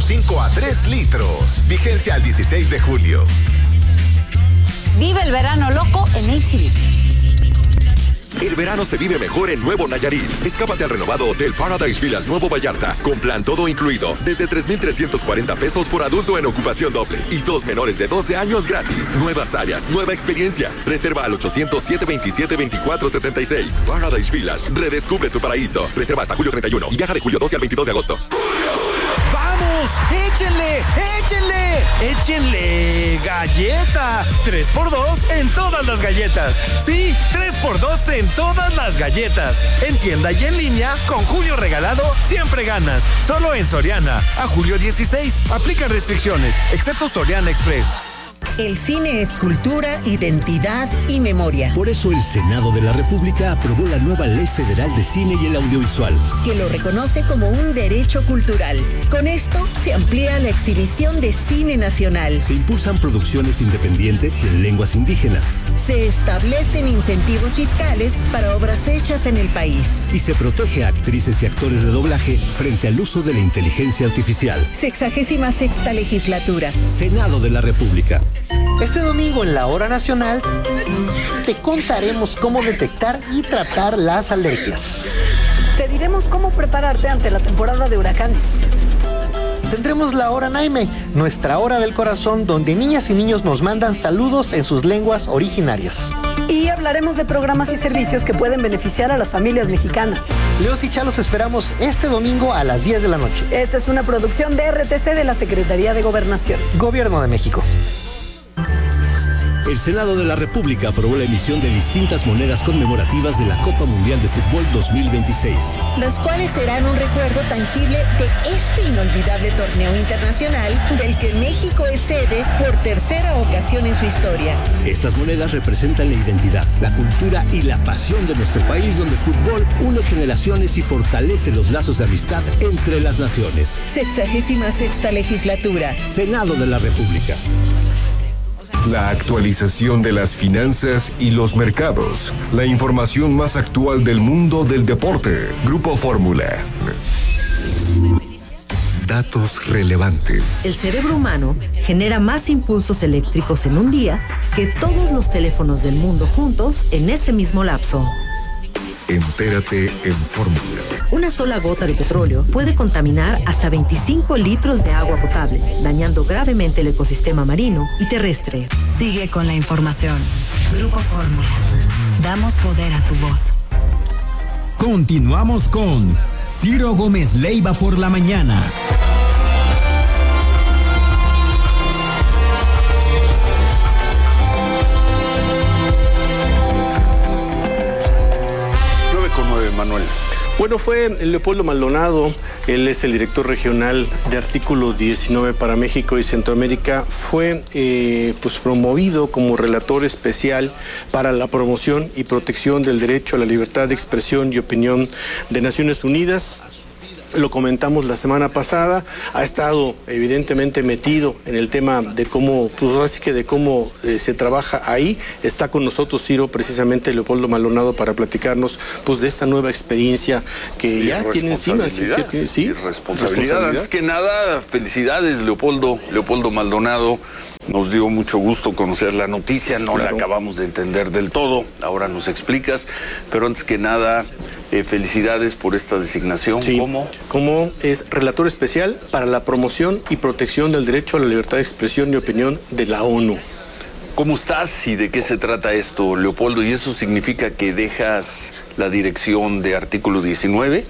1.5 a 3 litros. Vigencia al 16 de julio. Vive el verano loco en H-E-B. El verano se vive mejor en Nuevo Nayarit. Escápate al renovado Hotel Paradise Villas Nuevo Vallarta, con plan todo incluido, desde 3,340 pesos por adulto en ocupación doble y 2 menores de 12 años gratis. Nuevas áreas, nueva experiencia. Reserva al 800-727-2476. Paradise Villas, redescubre tu paraíso. Reserva hasta julio 31 y viaja de julio 12 al 22 de agosto. ¡Vamos! ¡Échenle! ¡Échenle! ¡Échenle! ¡Galleta! 3x2 en todas las galletas. Sí, 3x2 en todas las galletas. En tienda y en línea, con Julio Regalado, siempre ganas. Solo en Soriana. A julio 16. Aplica restricciones, excepto Soriana Express. El cine es cultura, identidad y memoria. Por eso el Senado de la República aprobó la nueva Ley Federal de Cine y el Audiovisual, que lo reconoce como un derecho cultural. Con esto se amplía la exhibición de cine nacional. Se impulsan producciones independientes y en lenguas indígenas. Se establecen incentivos fiscales para obras hechas en el país. Y se protege a actrices y actores de doblaje frente al uso de la inteligencia artificial. 66ª legislatura. Senado de la República. Este domingo en la Hora Nacional te contaremos cómo detectar y tratar las alergias. Te diremos cómo prepararte ante la temporada de huracanes. Tendremos la Hora Naime, nuestra hora del corazón, donde niñas y niños nos mandan saludos en sus lenguas originarias. Y hablaremos de programas y servicios que pueden beneficiar a las familias mexicanas. Leos y Chalos esperamos este domingo a las 10 de la noche. Esta es una producción de RTC de la Secretaría de Gobernación. Gobierno de México. El Senado de la República aprobó la emisión de distintas monedas conmemorativas de la Copa Mundial de Fútbol 2026. Las cuales serán un recuerdo tangible de este inolvidable torneo internacional del que México es sede por tercera ocasión en su historia. Estas monedas representan la identidad, la cultura y la pasión de nuestro país, donde el fútbol une generaciones y fortalece los lazos de amistad entre las naciones. 66ª legislatura. Senado de la República. La actualización de las finanzas y los mercados. La información más actual del mundo del deporte. Grupo Fórmula. Datos relevantes. El cerebro humano genera más impulsos eléctricos en un día que todos los teléfonos del mundo juntos en ese mismo lapso. Entérate en Fórmula. Una sola gota de petróleo puede contaminar hasta 25 litros de agua potable, dañando gravemente el ecosistema marino y terrestre. Sigue con la información. Grupo Fórmula. Damos poder a tu voz. Continuamos con Ciro Gómez Leiva por la mañana. Manuel. Bueno, fue Leopoldo Maldonado, él es el director regional de Artículo 19 para México y Centroamérica, fue promovido como relator especial para la promoción y protección del derecho a la libertad de expresión y opinión de Naciones Unidas. Lo comentamos la semana pasada, ha estado evidentemente metido en el tema de cómo, se trabaja ahí. Está con nosotros, Ciro, precisamente Leopoldo Maldonado, para platicarnos de esta nueva experiencia que ya tiene encima. Sí, responsabilidad. Antes que nada, felicidades, Leopoldo Maldonado. Nos dio mucho gusto conocer la noticia, no la acabamos de entender del todo, ahora nos explicas, pero antes que nada, felicidades por esta designación. Sí, como es relator especial para la promoción y protección del derecho a la libertad de expresión y opinión de la ONU. ¿Cómo estás y de qué se trata esto, Leopoldo? ¿Y eso significa que dejas la dirección de Artículo 19?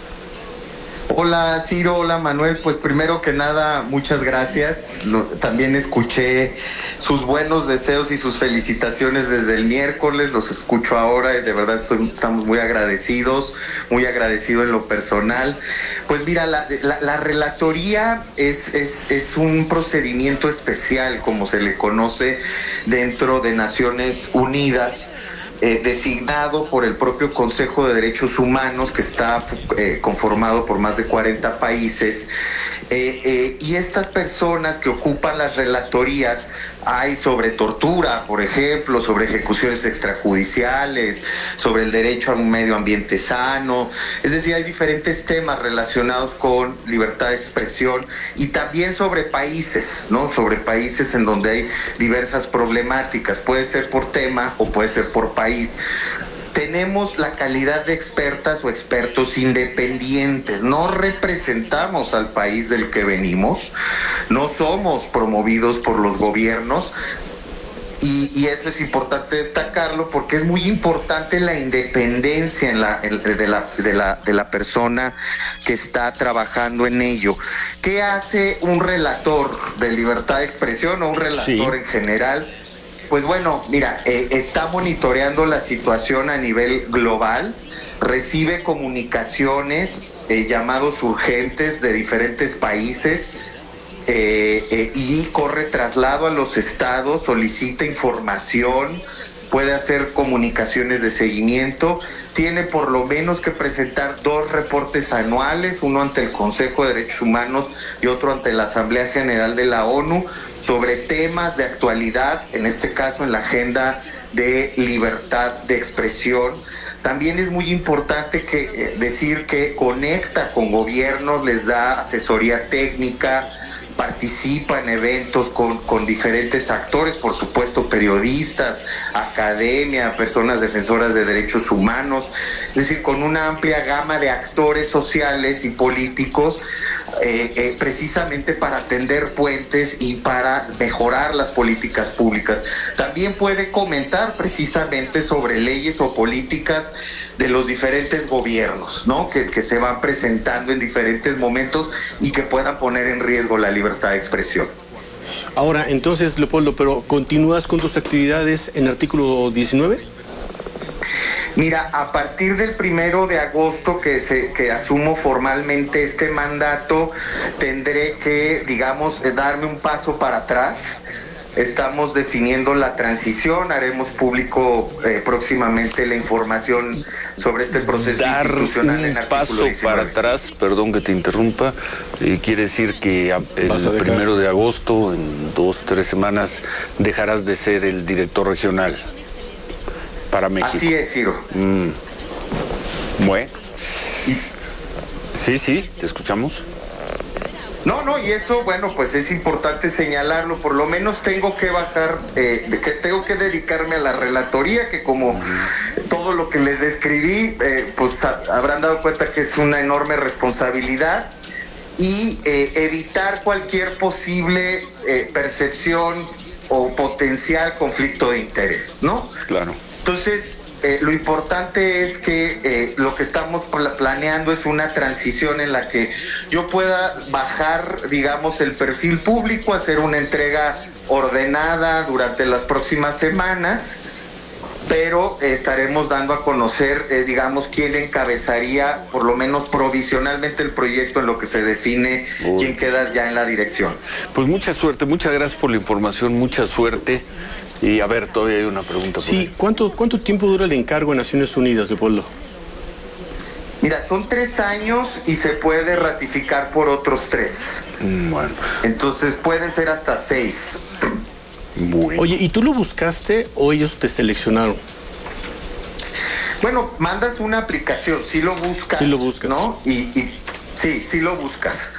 Hola Ciro, hola Manuel, pues primero que nada muchas gracias, también escuché sus buenos deseos y sus felicitaciones desde el miércoles, los escucho ahora y de verdad estamos muy agradecido en lo personal. Pues mira, la relatoría es un procedimiento especial, como se le conoce dentro de Naciones Unidas, designado por el propio Consejo de Derechos Humanos, que está conformado por más de 40 países, y estas personas que ocupan las relatorías, hay sobre tortura, por ejemplo, sobre ejecuciones extrajudiciales, sobre el derecho a un medio ambiente sano, es decir, hay diferentes temas relacionados con libertad de expresión y también sobre países, ¿no? Sobre países en donde hay diversas problemáticas, puede ser por tema o puede ser por país. Tenemos la calidad de expertas o expertos independientes, no representamos al país del que venimos, no somos promovidos por los gobiernos, y eso es importante destacarlo porque es muy importante la independencia de la persona que está trabajando en ello. ¿Qué hace un relator de libertad de expresión o un relator en general? Pues bueno, mira, está monitoreando la situación a nivel global, recibe comunicaciones, llamados urgentes de diferentes países, y corre traslado a los estados, solicita información, puede hacer comunicaciones de seguimiento, tiene por lo menos que presentar 2 reportes anuales, uno ante el Consejo de Derechos Humanos y otro ante la Asamblea General de la ONU, sobre temas de actualidad, en este caso en la agenda de libertad de expresión. También es muy importante decir que conecta con gobiernos, les da asesoría técnica, participa en eventos con diferentes actores, por supuesto periodistas, academia, personas defensoras de derechos humanos, es decir, con una amplia gama de actores sociales y políticos, precisamente para tender puentes y para mejorar las políticas públicas. También puede comentar precisamente sobre leyes o políticas de los diferentes gobiernos, ¿no? Que se van presentando en diferentes momentos y que puedan poner en riesgo la libertad de expresión. Ahora, entonces, Leopoldo, ¿pero continúas con tus actividades en artículo 19? Mira, a partir del 1 de agosto que asumo formalmente este mandato, tendré que, digamos, darme un paso para atrás. Estamos definiendo la transición, haremos público próximamente la información sobre este proceso institucional en artículo 19. Paso para atrás, perdón que te interrumpa, quiere decir que el 1 de agosto, en 2-3 semanas, dejarás de ser el director regional para México. Así es, Ciro. Bueno. Sí, te escuchamos. No, y eso, bueno, pues es importante señalarlo, por lo menos tengo que bajar, que tengo que dedicarme a la relatoría, que como todo lo que les describí, pues habrán dado cuenta que es una enorme responsabilidad, y evitar cualquier posible percepción o potencial conflicto de interés, ¿no? Claro. Entonces, lo importante es que lo que estamos planeando es una transición en la que yo pueda bajar, digamos, el perfil público, hacer una entrega ordenada durante las próximas semanas, pero estaremos dando a conocer, digamos, quién encabezaría, por lo menos provisionalmente, el proyecto en lo que se define quién queda ya en la dirección. Pues mucha suerte, muchas gracias por la información, mucha suerte. Y a ver, todavía hay una pregunta. Sí, ¿cuánto tiempo dura el encargo en Naciones Unidas, Leopoldo? Mira, son 3 años y se puede ratificar por otros 3. Bueno. Entonces pueden ser hasta 6. Bueno. Oye, ¿y tú lo buscaste o ellos te seleccionaron? Bueno, mandas una aplicación, sí lo buscas, ¿no? Y sí lo buscas.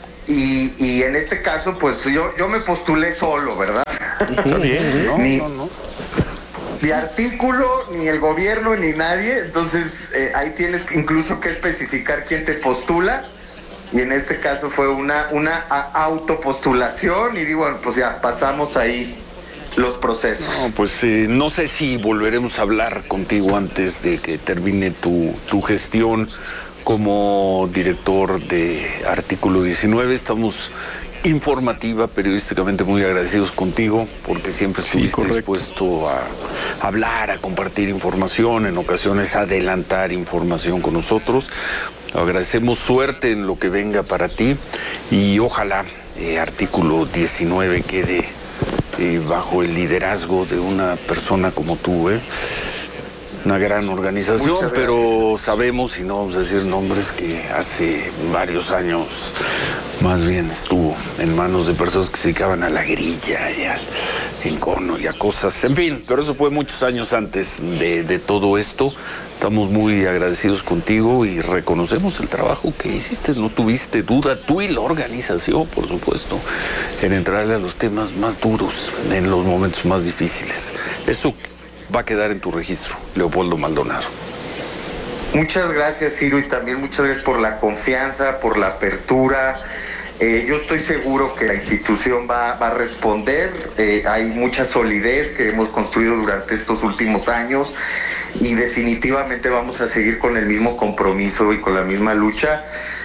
Y en este caso, pues yo me postulé solo, ¿verdad? Está bien, no. Ni artículo, ni el gobierno, ni nadie. Entonces, ahí tienes incluso que especificar quién te postula. Y en este caso fue una autopostulación. Y digo, bueno, pues ya pasamos ahí los procesos. No, pues no sé si volveremos a hablar contigo antes de que termine tu gestión como director de Artículo 19. Estamos informativa, periodísticamente muy agradecidos contigo, porque siempre estuviste dispuesto a hablar, a compartir información, en ocasiones a adelantar información con nosotros. Agradecemos suerte en lo que venga para ti y ojalá Artículo 19 quede bajo el liderazgo de una persona como tú, una gran organización, pero sabemos, y no vamos a decir nombres, que hace varios años más bien estuvo en manos de personas que se dedicaban a la grilla y al encono y a cosas, en fin, pero eso fue muchos años antes de todo esto. Estamos muy agradecidos contigo y reconocemos el trabajo que hiciste, no tuviste duda, tú y la organización, por supuesto, en entrarle a los temas más duros, en los momentos más difíciles. Eso va a quedar en tu registro, Leopoldo Maldonado. Muchas gracias, Ciro, y también muchas gracias por la confianza, por la apertura. Yo estoy seguro que la institución va a responder. Hay mucha solidez que hemos construido durante estos últimos años y definitivamente vamos a seguir con el mismo compromiso y con la misma lucha.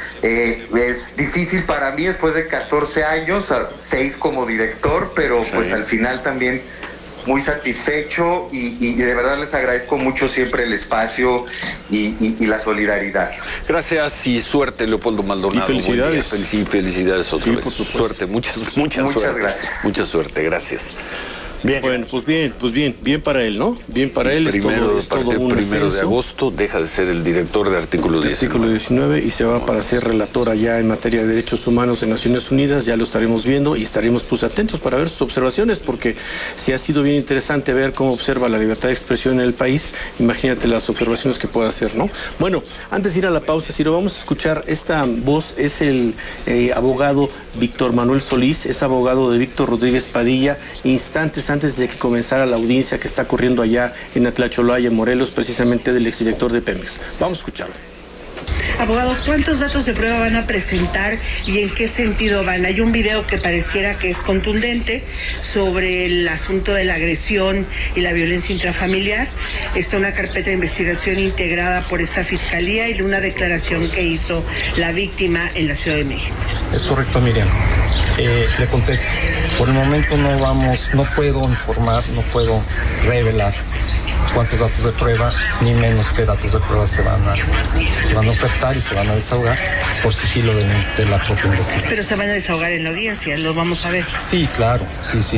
Es difícil para mí después de 14 años, 6 como director, pero sí, pues al final también muy satisfecho y de verdad les agradezco mucho siempre el espacio y la solidaridad. Gracias y suerte, Leopoldo Maldonado. Y felicidades. Felicidades otra vez. Suerte, mucha Muchas suerte. Gracias. Mucha suerte, gracias. Bien. Bueno, pues bien para él, ¿no? Bien para él. Primero de agosto deja de ser el director de Artículo 19. Artículo 19 y se va para ser relator allá en materia de derechos humanos de Naciones Unidas. Ya lo estaremos viendo y estaremos pues atentos para ver sus observaciones, porque sí ha sido bien interesante ver cómo observa la libertad de expresión en el país. Imagínate las observaciones que pueda hacer, ¿no? Bueno, antes de ir a la pausa, Ciro, vamos a escuchar esta voz. Es el abogado Víctor Manuel Solís, es abogado de Víctor Rodríguez Padilla, instantes antes de que comenzara la audiencia que está ocurriendo allá en Atlacholaya, Morelos, precisamente del exdirector de Pemex. Vamos a escucharlo. Abogado, ¿cuántos datos de prueba van a presentar y en qué sentido van? Hay un video que pareciera que es contundente sobre el asunto de la agresión y la violencia intrafamiliar. Está una carpeta de investigación integrada por esta fiscalía y una declaración que hizo la víctima en la Ciudad de México. Es correcto, Miriam. Le contesto. Por el momento no puedo informar, no puedo revelar cuántos datos de prueba, ni menos qué datos de prueba se van a ofertar y se van a desahogar por sigilo de la propia investigación. Pero se van a desahogar en la audiencia, lo vamos a ver. Sí, claro, sí.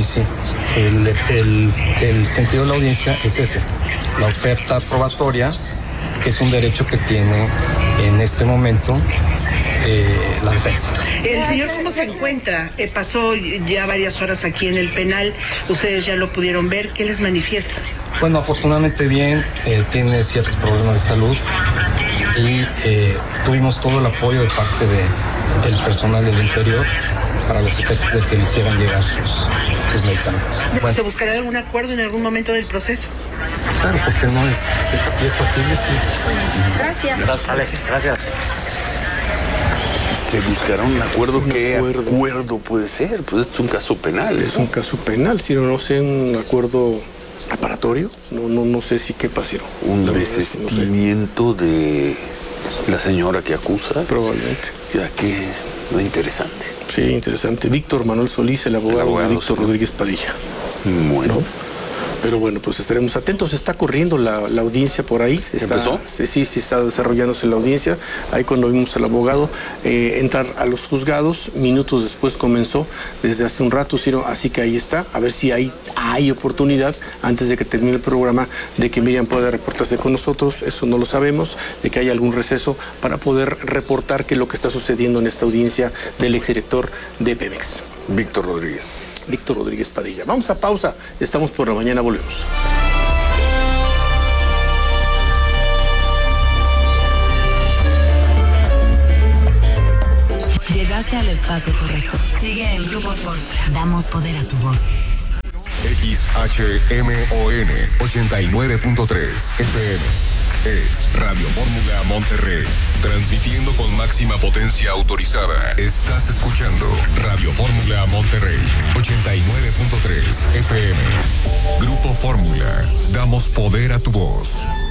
El sentido de la audiencia es ese, la oferta probatoria, que es un derecho que tiene en este momento la defensa. El señor, ¿cómo se encuentra? Pasó ya varias horas aquí en el penal, ustedes ya lo pudieron ver, ¿qué les manifiesta? Bueno, afortunadamente bien, tiene ciertos problemas de salud y tuvimos todo el apoyo de parte del personal del interior para los efectos de que le hicieran llegar sus medicamentos. ¿Se buscará algún acuerdo en algún momento del proceso? Claro, porque no es, si es factible, sí. Gracias. Alex, gracias. Se buscará un acuerdo. ¿Qué acuerdo puede ser? Pues esto es un caso penal. Es un caso penal, si no sé, un acuerdo reparatorio, no sé si qué pasó. Un desistimiento de la señora que acusa. Probablemente. Ya que interesante. Sí, interesante. Víctor Manuel Solís, el abogado de Víctor Rodríguez Padilla. Bueno. ¿No? Pero bueno, pues estaremos atentos. Está corriendo la audiencia por ahí. ¿Empezó? Sí, está desarrollándose la audiencia. Ahí cuando vimos al abogado entrar a los juzgados, minutos después comenzó, desde hace un rato, Ciro, así que ahí está. A ver si hay oportunidad, antes de que termine el programa, de que Miriam pueda reportarse con nosotros. Eso no lo sabemos, de que haya algún receso para poder reportar qué es lo que está sucediendo en esta audiencia del exdirector de Pemex. Víctor Rodríguez Padilla. Vamos a pausa. Estamos por la mañana, volvemos. Llegaste al espacio correcto. Sigue en Grupo Fórmula. Damos poder a tu voz. XHMON 89.3 FM. Es Radio Fórmula Monterrey, transmitiendo con máxima potencia autorizada. Estás escuchando Radio Fórmula Monterrey, 89.3 FM. Grupo Fórmula, damos poder a tu voz.